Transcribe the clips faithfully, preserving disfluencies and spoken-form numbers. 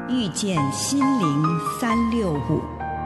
遇见心灵三六五。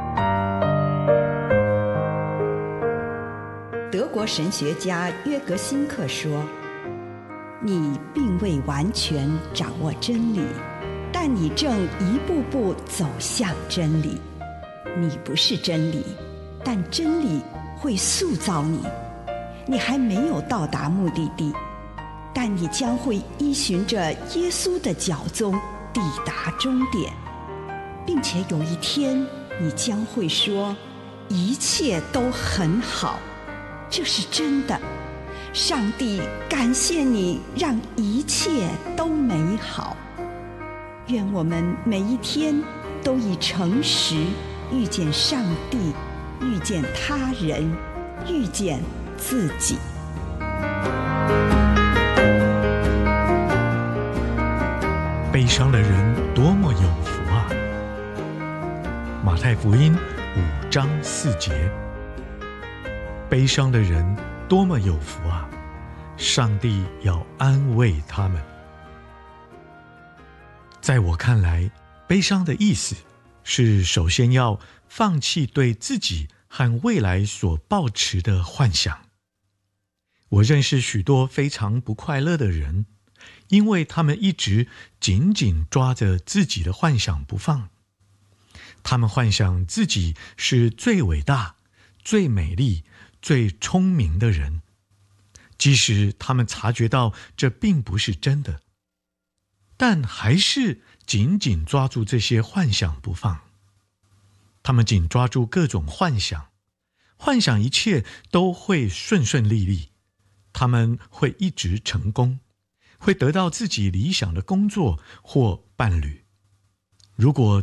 德国神学家约格辛克说，你并未完全掌握真理，但你正一步步走向真理。你不是真理，但真理会塑造你。你还没有到达目的地，但你将会依循着耶稣的脚踪抵达终点，并且有一天你将会说，一切都很好。这是真的。上帝感谢你，让一切都美好。愿我们每一天都以诚实遇见上帝，遇见他人，遇见自己。 悲伤的人多么有福啊！马太福音五章四节。悲伤的人多么有福啊！上帝要安慰他们。在我看来，悲伤的意思是首先要放弃对自己和未来所抱持的幻想。我认识许多非常不快乐的人，因为他们一直紧紧抓着自己的幻想不放。他们幻想自己是最伟大、最美丽、最聪明的人，即使他们察觉到这并不是真的，但还是紧紧抓住这些幻想不放。他们紧抓住各种幻想，幻想一切都会顺顺利利，他们会一直成功，会得到自己理想的工作或伴侣。如果